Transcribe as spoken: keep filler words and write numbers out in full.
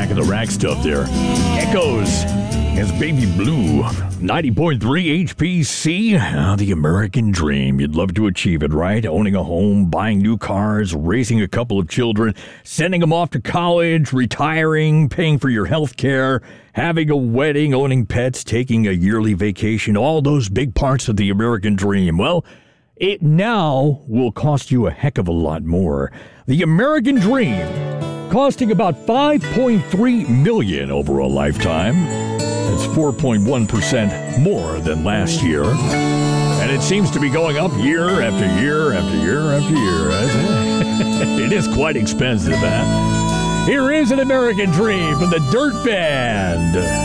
back of the rack stuff there. Echoes as Baby Blue. ninety point three H P C. Ah, the American dream. You'd love to achieve it, right? Owning a home, buying new cars, raising a couple of children, sending them off to college, retiring, paying for your health care, having a wedding, owning pets, taking a yearly vacation. All those big parts of the American dream. Well, it now will cost you a heck of a lot more. The American dream costing about five point three million dollars over a lifetime. That's four point one percent more than last year. And it seems to be going up year after year after year after year. It is quite expensive, huh? Here is an American dream from the Dirt Band.